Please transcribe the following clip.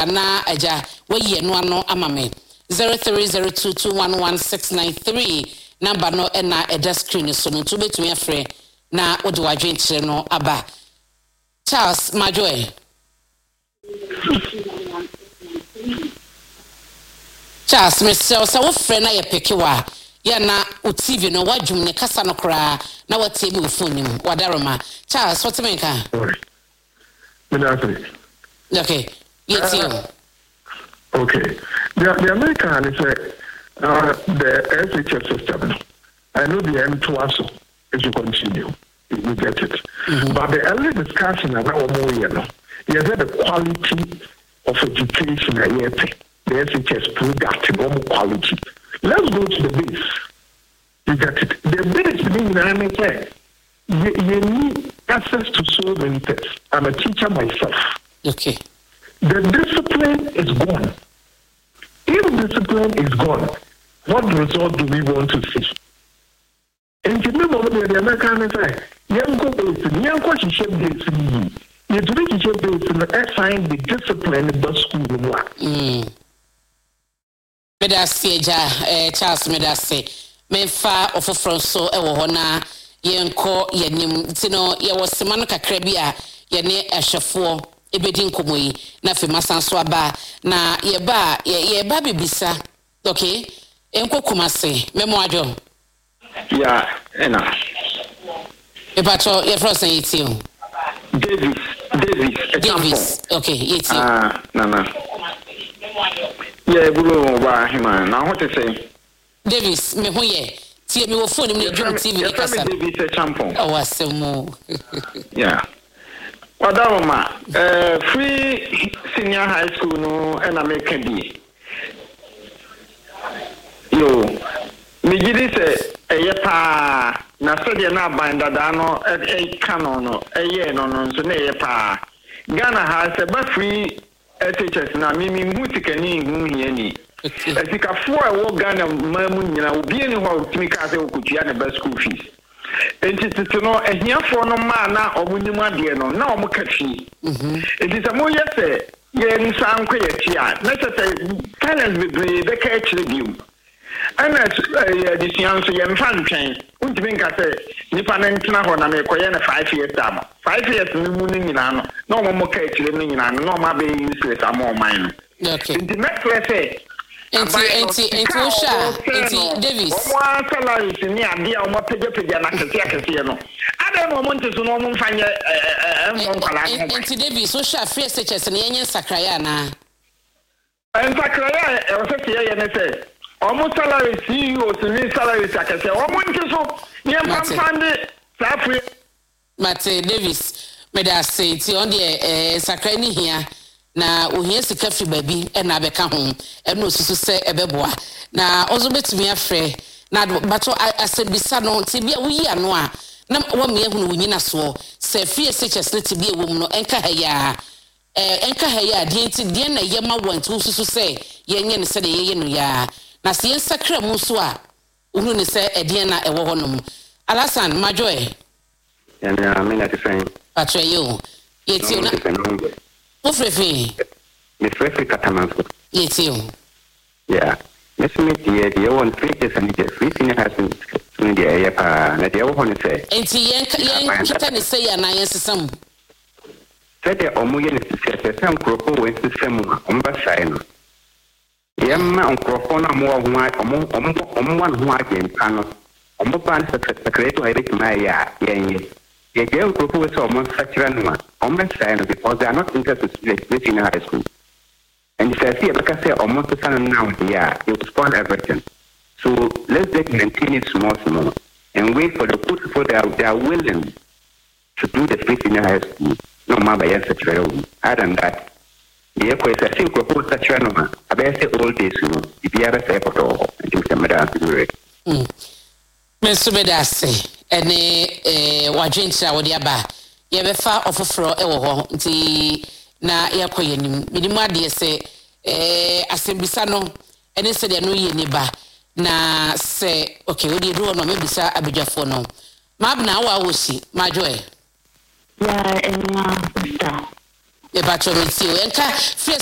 na aja wayi no ano amame 0302211693 number no na eda screen so no tubetumi afre na odi wadwenkyere no aba Charles Majoy Charles Michelle sa wo frɛ na ye pekewa ya na o TV no wadwum ne kasa no kra na watie bi wo phone nim wadaroma Charles what me ka okay yes you okay the American is the SHS system I know the M2 is to continue you get it but the early discussion about more you know is the quality of education the SHS product more quality. Let's go to the base. You get it. The base means you need access to so many things. I'm a teacher myself. Okay. The discipline is gone. If discipline is gone, what result do we want to see? And you know what the American say? Young people, young coaches should be you do the assign the discipline in the school. Medase Charles Medase memfa ofofro so ewo ho na yenko yanim tino ye wosemano kakra bi a ye ne ahwefo ebedi nkomoyi na fe masanso aba na ye ba bibisa okay enko kumase memo adwo ya ena ebacho ye frozen yiti Davis okay yiti nana yeah, bulu ba hima. Now what to say? Davis, me who ye? See me wo phone me join TV kasa. Davis a champion. Oh, asemo. Yeah. Wadawoma, free senior high school no and American B. Yo, me gidi say eyepa na study na banda dano canon no so na eyepa. Ghana has a free SHS na mimi mutikani huhiani esikafo a wo Ghana mamu nyina obi ani ho timi ka se okutua ne best school fees enti no ehiafo no ma na omunim ade no na omukatwi enti samo yese ye nsan kwa yetia na sese talent bebre be ka ekire bium ana addition so ye mfa ntwen untimi nka se nipa na ntina ho na me koye na 5 years time 5 years ni mu ni nyina no na omomuka ekire ni nyina no ma be useless am mine okay the next say enti Davis omo salary ni ade a omo peja na kese no ade no omo nteso no omo mfanye kwala enti Davis so sha free SHS na yenye sakraya na sakraya e o se ye ne se omo salary CEO ni salary sakese omo nteso ni empamfande sa free Mate Davis medase ti on de sakra ni hia na ohia sika fi baby e na beka ho e no susu se ebeboa na ozo betumi afre na bato asebisa no ti bia wuyi ano a na wa me ehunu wunyina so se fie SHS ne ti bia wom no enka haya de na yema wantu susu se yenye ne se de yeye no ya na se sakra mu so a uhunu ne se ede na ewo ho no Alasan Majoy and I mean at the same. Patrayo, yet you know. Ufrefi. Miss Refi Catalan. Yet you. Yeah. Miss Smith, the one 3 years and the free senior has been in the area. Let the one say. And Yank say, and I answer some. Said the Omoyan is the same crop went to some sign. Yamma on Crofona more one who I can panel. Omopan secretary to Eric Maya, the girl proposed almost such an almost sign because they are not interested in high school. And if I see like I say almost the sun now, it will spoil everything. So let's just maintain it small and wait for the people they are willing to do the free senior high school. No matter yes, such very other than that. The echo is I think propose such an I say all days, if you ever say at all, I think some other Mr. Bedase, ene wajincha wodi aba ye befa ofoforo ewo ho nti na yakoye nim midimu ade se asembisa no ene se de no ye ni ba na se okay wodi do no mebisa abedwafo no mabna wa wosi Majoy ya enwa sta e ba cho mi ti o enka